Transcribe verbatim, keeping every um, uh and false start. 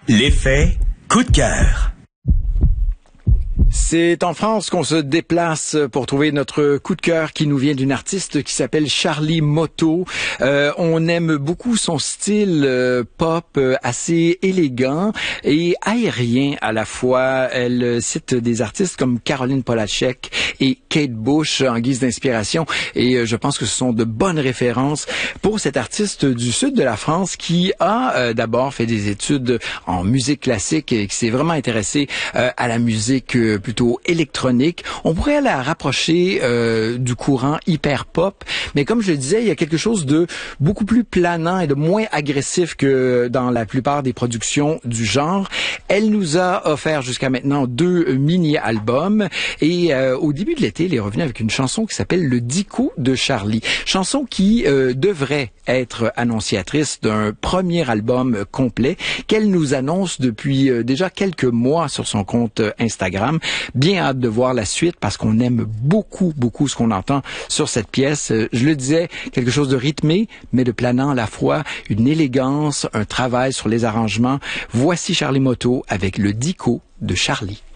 L'effet coup de cœur. C'est en France qu'on se déplace pour trouver notre coup de cœur qui nous vient d'une artiste qui s'appelle Charlie Motto. Euh, on aime beaucoup son style euh, pop euh, assez élégant et aérien à la fois. Elle cite des artistes comme Caroline Polachek et Kate Bush en guise d'inspiration et euh, je pense que ce sont de bonnes références pour cette artiste du sud de la France qui a euh, d'abord fait des études en musique classique et qui s'est vraiment intéressée euh, à la musique euh, plutôt électronique. On pourrait la rapprocher euh, du courant hyper pop, mais comme je le disais, il y a quelque chose de beaucoup plus planant et de moins agressif que dans la plupart des productions du genre. Elle nous a offert jusqu'à maintenant deux mini-albums et euh, au début de l'été, elle est revenue avec une chanson qui s'appelle Le Dico de Charlie. Chanson qui euh, devrait être annonciatrice d'un premier album complet qu'elle nous annonce depuis euh, déjà quelques mois sur son compte Instagram. Bien hâte de voir la suite parce qu'on aime beaucoup, beaucoup ce qu'on entend sur cette pièce. Je le disais, quelque chose de rythmé, mais de planant à la fois, une élégance, un travail sur les arrangements. Voici Charlie Motto avec Le Dico de Charlie.